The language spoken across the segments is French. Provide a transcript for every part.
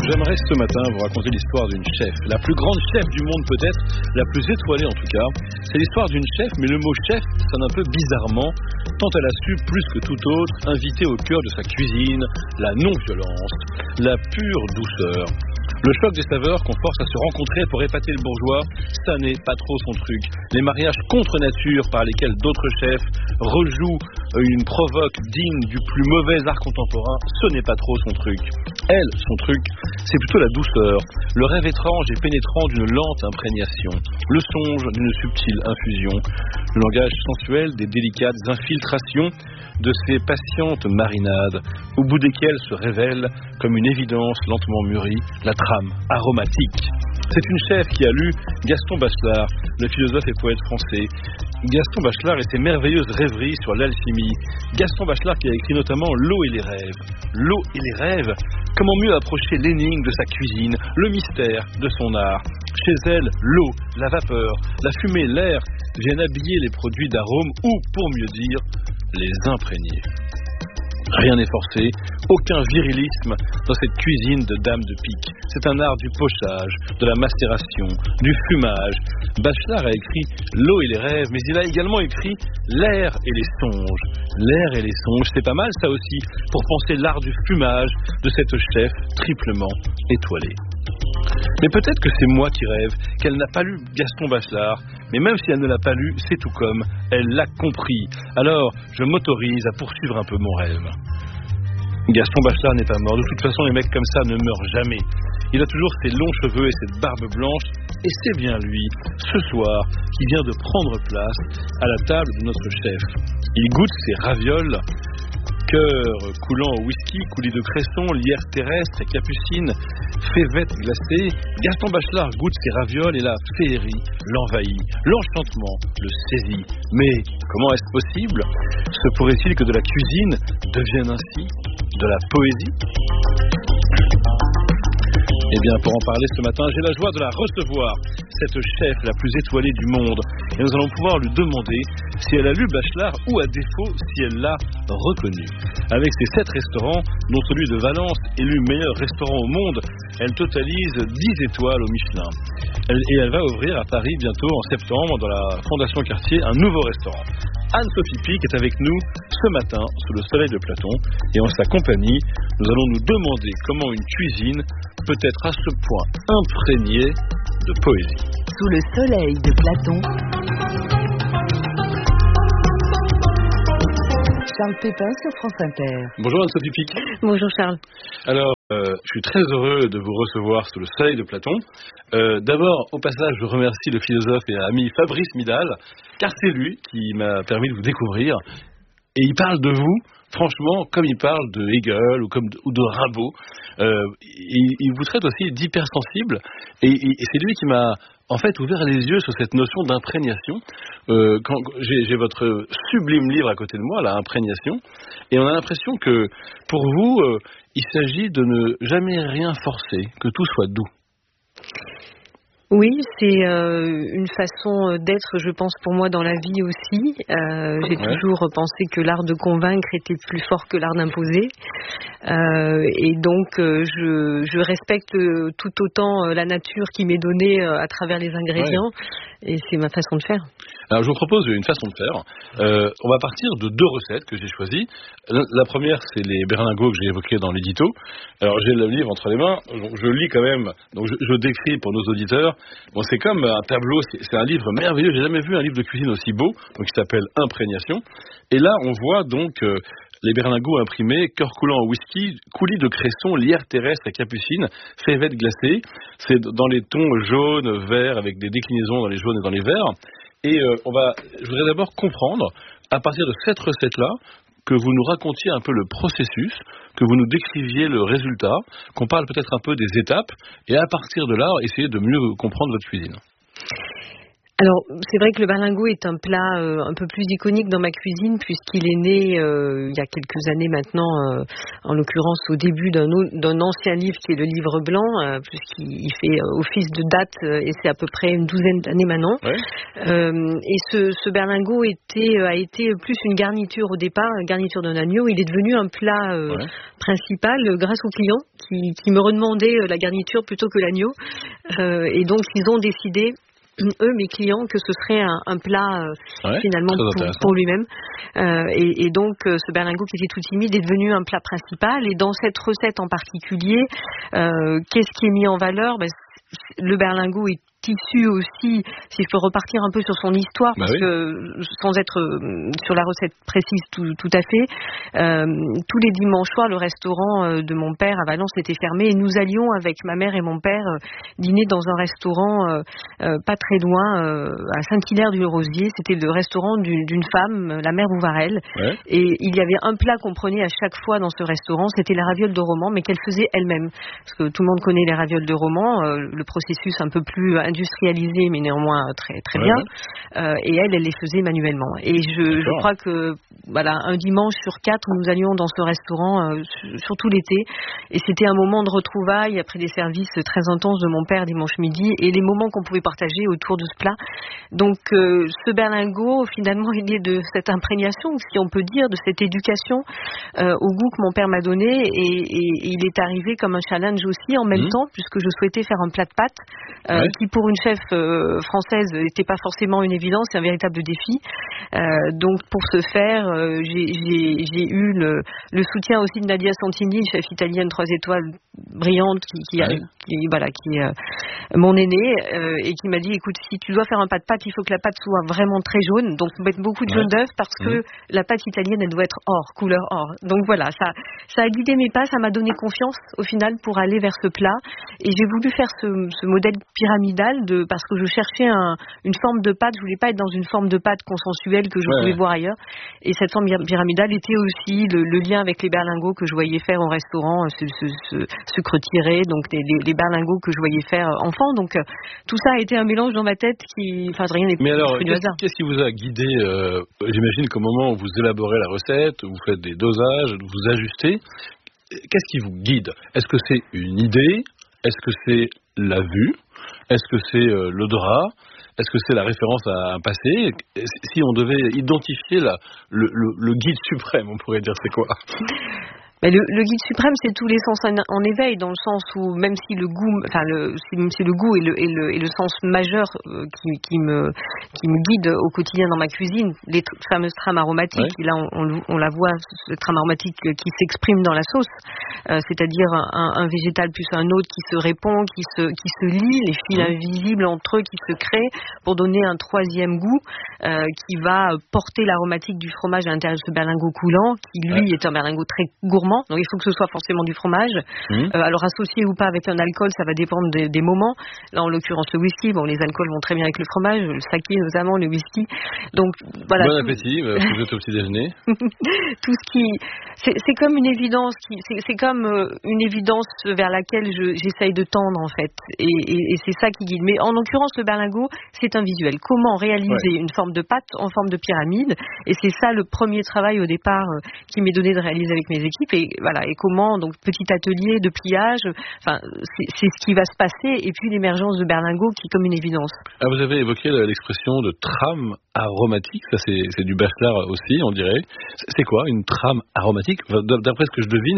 J'aimerais ce matin vous raconter l'histoire d'une chef, la plus grande chef du monde peut-être, la plus étoilée en tout cas. C'est l'histoire d'une chef, mais le mot chef sonne un peu bizarrement, tant elle a su, plus que tout autre, inviter au cœur de sa cuisine la non-violence, la pure douceur. Le choc des saveurs qu'on force à se rencontrer pour épater le bourgeois, ça n'est pas trop son truc. Les mariages contre nature par lesquels d'autres chefs rejouent une provoque digne du plus mauvais art contemporain, ce n'est pas trop son truc. Elle, son truc, c'est plutôt la douceur, le rêve étrange et pénétrant d'une lente imprégnation, le songe d'une subtile infusion, le langage sensuel des délicates infiltrations de ces patientes marinades, au bout desquelles se révèle, comme une évidence lentement mûrie, la trame aromatique. C'est une chef qui a lu Gaston Bachelard, le philosophe et poète français. Gaston Bachelard et ses merveilleuses rêveries sur l'alchimie. Gaston Bachelard qui a écrit notamment L'eau et les rêves. L'eau et les rêves, comment mieux approcher l'énigme de sa cuisine, le mystère de son art. Chez elle, l'eau, la vapeur, la fumée, l'air viennent habiller les produits d'arôme ou, pour mieux dire, les imprégner. Rien n'est forcé, aucun virilisme dans cette cuisine de dame de pique. C'est un art du pochage, de la macération, du fumage. Bachelard a écrit L'eau et les rêves, mais il a également écrit L'air et les songes. L'air et les songes, c'est pas mal ça aussi, pour penser l'art du fumage de cette chef triplement étoilée. Mais peut-être que c'est moi qui rêve, qu'elle n'a pas lu Gaston Bachelard, mais même si elle ne l'a pas lu, c'est tout comme, elle l'a compris. Alors, je m'autorise à poursuivre un peu mon rêve. Gaston Bachelard n'est pas mort, de toute façon les mecs comme ça ne meurent jamais. Il a toujours ses longs cheveux et cette barbe blanche, et c'est bien lui, ce soir, qui vient de prendre place à la table de notre chef. Il goûte ses ravioles, cœur coulant au whisky, coulis de cresson, lierre terrestre, capucine, févette glacée. Gaston Bachelard goûte ses ravioles et la féerie l'envahit, l'enchantement le saisit. Mais comment est-ce possible? Se pourrait-il que de la cuisine devienne ainsi de la poésie? Eh bien, pour en parler ce matin, j'ai la joie de la recevoir, cette chef la plus étoilée du monde. Et nous allons pouvoir lui demander si elle a lu Bachelard ou, à défaut, si elle l'a reconnu. Avec ses 7 restaurants, dont celui de Valence, élu meilleur restaurant au monde, elle totalise 10 étoiles au Michelin. Et elle va ouvrir à Paris bientôt, en septembre, dans la Fondation Cartier, un nouveau restaurant. Anne-Sophie Pic est avec nous ce matin, sous le soleil de Platon. Et en sa compagnie, nous allons nous demander comment une cuisine peut être à ce point imprégnée de poésie. Sous le soleil de Platon. Charles Pépin sur France Inter. Bonjour Anne-Sophie Pic. Bonjour Charles. Alors, je suis très heureux de vous recevoir sous le soleil de Platon. D'abord, au passage, je remercie le philosophe et ami Fabrice Midal, car c'est lui qui m'a permis de vous découvrir. Et il parle de vous, franchement, comme il parle de Hegel ou de Rimbaud. Il vous traite aussi d'hypersensible. Et c'est lui qui m'a en fait ouvert les yeux sur cette notion d'imprégnation. Quand j'ai votre sublime livre à côté de moi, la Imprégnation, et on a l'impression que pour vous, il s'agit de ne jamais rien forcer, que tout soit doux. Oui, c'est une façon d'être, je pense, pour moi dans la vie aussi. J'ai toujours pensé que l'art de convaincre était plus fort que l'art d'imposer. Et donc, je respecte tout autant la nature qui m'est donnée à travers les ingrédients. Et c'est ma façon de faire. Alors, je vous propose une façon de faire. On va partir de 2 recettes que j'ai choisies. La première, c'est les berlingots que j'ai évoqués dans l'édito. Alors, j'ai le livre entre les mains. Je lis quand même. Donc, je décris pour nos auditeurs. Bon, c'est comme un tableau. C'est un livre merveilleux. J'ai jamais vu un livre de cuisine aussi beau. Donc, il s'appelle Imprégnation. Et là, on voit donc les berlingots imprimés, cœur coulant au whisky, coulis de cresson, lierre terrestre et capucine, févette glacée. C'est dans les tons jaune, vert, avec des déclinaisons dans les jaunes et dans les verts. Et je voudrais d'abord comprendre, à partir de cette recette-là, que vous nous racontiez un peu le processus, que vous nous décriviez le résultat, qu'on parle peut-être un peu des étapes, et à partir de là, essayer de mieux comprendre votre cuisine. Alors, c'est vrai que le berlingot est un plat un peu plus iconique dans ma cuisine puisqu'il est né il y a quelques années maintenant, en l'occurrence au début d'un ancien livre qui est le livre blanc, puisqu'il fait office de date et c'est à peu près une douzaine d'années maintenant. Ouais. Et ce berlingot a été plus une garniture au départ, une garniture d'un agneau. Il est devenu un plat principal grâce aux clients qui me redemandaient la garniture plutôt que l'agneau. Et donc, ils ont décidé, eux, mes clients, que ce serait un plat finalement pour lui-même. Et donc, ce berlingot qui était tout timide est devenu un plat principal. Et dans cette recette en particulier, qu'est-ce qui est mis en valeur? Le berlingot est issu aussi, si je peux repartir un peu sur son histoire, parce que sans être sur la recette précise tout à fait, tous les dimanches soirs, le restaurant de mon père à Valence était fermé et nous allions avec ma mère et mon père dîner dans un restaurant pas très loin, à Saint-Hilaire-du-Rosier. C'était le restaurant d'une femme, la mère Bouvarel, et il y avait un plat qu'on prenait à chaque fois dans ce restaurant, c'était la ravioles de roman, mais qu'elle faisait elle-même, parce que tout le monde connaît les ravioles de roman, le processus un peu plus industrialisé, mais néanmoins très très bien. Et elle les faisait manuellement. Et je crois que voilà, un dimanche sur 4, nous allions dans ce restaurant surtout l'été. Et c'était un moment de retrouvailles après des services très intenses de mon père dimanche midi et les moments qu'on pouvait partager autour de ce plat. Donc ce berlingot, finalement, il est de cette imprégnation, si on peut dire, de cette éducation au goût que mon père m'a donné. Et il est arrivé comme un challenge aussi en même temps, puisque je souhaitais faire un plat de pâtes qui, pour une chef française, n'était pas forcément une évidence, c'est un véritable défi. Donc pour ce faire, j'ai eu le soutien aussi de Nadia Santini, chef italienne 3 étoiles brillante, qui est mon aînée, et qui m'a dit, écoute, si tu dois faire un plat de pâte, il faut que la pâte soit vraiment très jaune, donc mettre beaucoup de jaune d'œuf, parce que la pâte italienne, elle doit être or, couleur or. Donc voilà, ça a guidé mes pas, ça m'a donné confiance au final pour aller vers ce plat, et j'ai voulu faire ce modèle pyramidal parce que je cherchais une forme de pâte, je voulais pas être dans une forme de pâte consensuelle que je pouvais voir ailleurs, et cette forme pyramidale était aussi le lien avec les berlingots que je voyais faire au restaurant, sucre tiré, donc les berlingots que je voyais faire enfant, donc tout ça a été un mélange dans ma tête rien n'est Mais alors, du hasard. qu'est-ce qui vous a guidé, j'imagine qu'au moment où vous élaborez la recette, vous faites des dosages, vous ajustez, qu'est-ce qui vous guide? Est-ce que c'est une idée? Est-ce que c'est la vue? Est-ce que c'est l'odorat? Est-ce que c'est la référence à un passé? Si on devait identifier le guide suprême, on pourrait dire, c'est quoi? Mais le guide suprême, c'est tous les sens en éveil, dans le sens où même si le goût, si le goût est le sens majeur qui me guide au quotidien dans ma cuisine, les fameuses trames aromatiques. Là, on la voit, cette trame aromatique qui s'exprime dans la sauce, c'est-à-dire un végétal plus un autre qui se répond, qui se lie, les fils invisibles entre eux qui se créent pour donner un troisième goût qui va porter l'aromatique du fromage à l'intérieur de ce berlingot coulant, qui lui est un berlingot très gourmand. Donc il faut que ce soit forcément du fromage. Alors associé ou pas avec un alcool, ça va dépendre des moments. Là en l'occurrence le whisky, les alcools vont très bien avec le fromage, le saké notamment, le whisky. Donc voilà. Bon appétit, vous êtes au petit déjeuner. Tout ce qui, c'est comme une évidence, c'est comme une évidence vers laquelle j'essaye de tendre en fait. Et c'est ça qui guide. Mais en l'occurrence le berlingot, c'est un visuel. Comment réaliser une forme de pâte en forme de pyramide? Et c'est ça le premier travail au départ qui m'est donné de réaliser avec mes équipes. Et voilà, et comment, donc petit atelier de pliage, c'est ce qui va se passer, et puis l'émergence de berlingot qui est comme une évidence. Ah, vous avez évoqué l'expression de trame aromatique, ça c'est du Bachelard aussi, on dirait. C'est quoi une trame aromatique? D'après ce que je devine,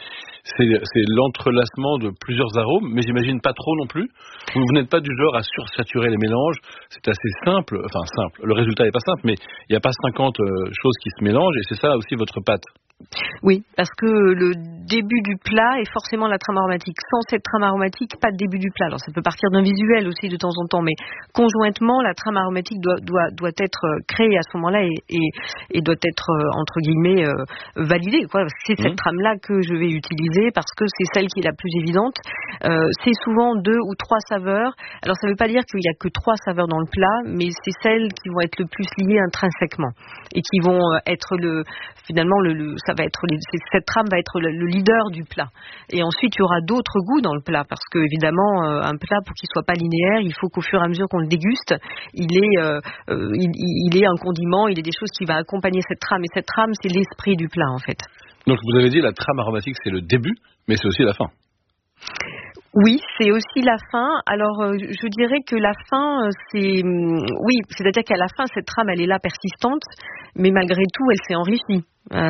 c'est l'entrelacement de plusieurs arômes, mais j'imagine pas trop non plus. Vous n'êtes pas du genre à sursaturer les mélanges, c'est assez simple, le résultat n'est pas simple, mais il n'y a pas 50 choses qui se mélangent, et c'est ça aussi votre pâte. Oui, parce que le début du plat est forcément la trame aromatique. Sans cette trame aromatique, pas de début du plat. Alors ça peut partir d'un visuel aussi de temps en temps, mais conjointement, la trame aromatique doit être créée à ce moment-là et doit être, entre guillemets, validée. C'est cette trame-là que je vais utiliser parce que c'est celle qui est la plus évidente. C'est souvent 2 ou 3 saveurs. Alors ça ne veut pas dire qu'il n'y a que 3 saveurs dans le plat, mais c'est celles qui vont être le plus liées intrinsèquement et qui vont être finalement ça va être cette trame va être le leader du plat. Et ensuite, il y aura d'autres goûts dans le plat, parce que évidemment, un plat, pour qu'il soit pas linéaire, il faut qu'au fur et à mesure qu'on le déguste, il ait un condiment, il ait des choses qui va accompagner cette trame. Et cette trame, c'est l'esprit du plat, en fait. Donc, vous avez dit la trame aromatique, c'est le début, mais c'est aussi la fin. Oui, c'est aussi la fin. Alors, je dirais que la fin, c'est-à-dire qu'à la fin, cette trame, elle est là persistante, mais malgré tout, elle s'est enrichie.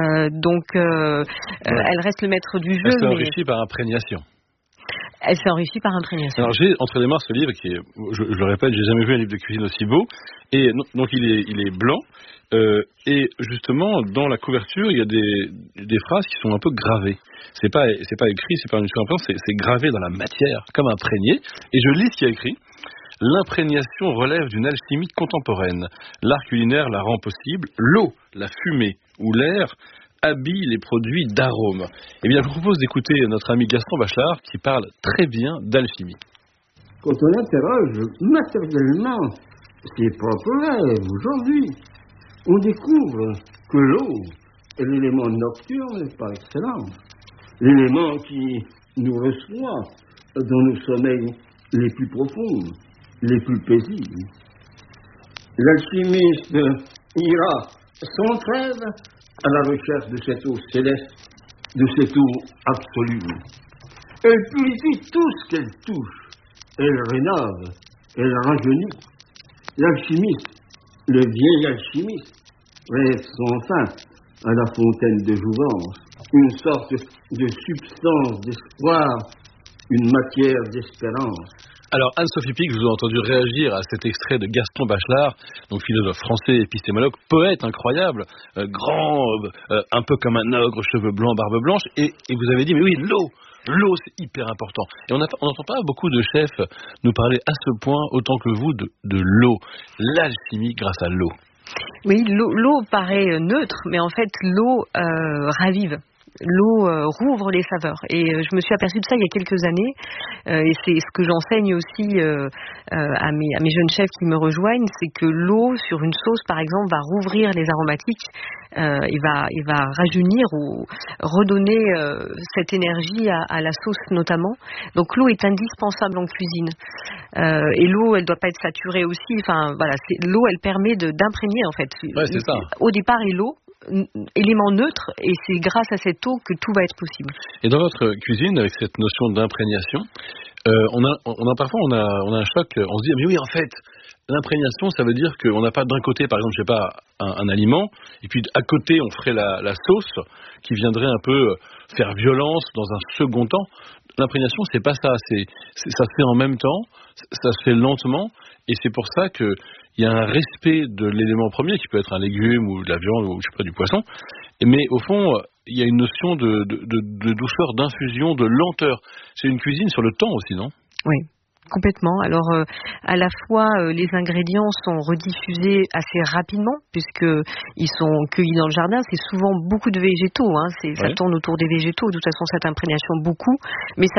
Elle reste le maître du jeu. Elle s'est enrichie par imprégnation. Elle s'est enrichie par imprégnation. Alors, j'ai entre les mains ce livre qui est, je le répète, j'ai jamais vu un livre de cuisine aussi beau. Et donc, il est blanc. Et justement, dans la couverture, il y a des phrases qui sont un peu gravées. C'est pas écrit, c'est pas une surprise, c'est gravé dans la matière, comme imprégné. Et je lis ce qu'il y a écrit. L'imprégnation relève d'une alchimie contemporaine. L'art culinaire la rend possible. L'eau, la fumée ou l'air habille les produits d'arôme. Eh bien, je vous propose d'écouter notre ami Gaston Bachelard qui parle très bien d'alchimie. Quand on interroge matériellement ces propres rêves aujourd'hui, on découvre que l'eau est l'élément nocturne par excellence, l'élément qui nous reçoit dans nos sommeils les plus profonds, les plus paisibles. L'alchimiste ira sans trêve à la recherche de cette eau céleste, de cette eau absolue. Elle purifie tout ce qu'elle touche, elle rénove, elle rajeunit. L'alchimiste, le vieil alchimiste, rêve sans fin à la fontaine de jouvence, une sorte de substance d'espoir, une matière d'espérance. Alors, Anne-Sophie Pic, je vous ai entendu réagir à cet extrait de Gaston Bachelard, donc philosophe français, épistémologue, poète incroyable, grand, un peu comme un ogre, cheveux blancs, barbe blanche, et vous avez dit, mais oui, l'eau, c'est hyper important. Et on n'entend pas beaucoup de chefs nous parler à ce point, autant que vous, de l'eau, l'alchimie grâce à l'eau. Oui, l'eau paraît neutre, mais en fait, l'eau ravive. L'eau rouvre les saveurs. Et je me suis aperçue de ça il y a quelques années. Et c'est ce que j'enseigne aussi à mes jeunes chefs qui me rejoignent, c'est que l'eau sur une sauce, par exemple, va rouvrir les aromatiques et va rajeunir ou redonner cette énergie à la sauce notamment. Donc l'eau est indispensable en cuisine. Et l'eau, elle doit pas être saturée aussi. Enfin voilà, l'eau, elle permet d'imprégner en fait. Ouais, c'est ça. Au départ, est l'eau, élément neutre, et c'est grâce à cette eau que tout va être possible. Et dans votre cuisine, avec cette notion d'imprégnation, parfois on a un choc, on se dit mais oui, en fait, l'imprégnation, ça veut dire qu'on n'a pas d'un côté, par exemple, je sais pas, un aliment, et puis à côté on ferait la sauce qui viendrait un peu faire violence dans un second temps. L'imprégnation, c'est pas ça, ça se fait en même temps, ça se fait lentement, et c'est pour ça que il y a un respect de l'élément premier, qui peut être un légume ou de la viande ou je sais pas, du poisson. Mais au fond, il y a une notion de douceur, d'infusion, de lenteur. C'est une cuisine sur le temps aussi, non ? Oui. Complètement. Alors, à la fois, les ingrédients sont rediffusés assez rapidement, puisqu'ils sont cueillis dans le jardin. C'est souvent beaucoup de végétaux. Ça tourne autour des végétaux. De toute façon, cette imprégnation, beaucoup. Mais ça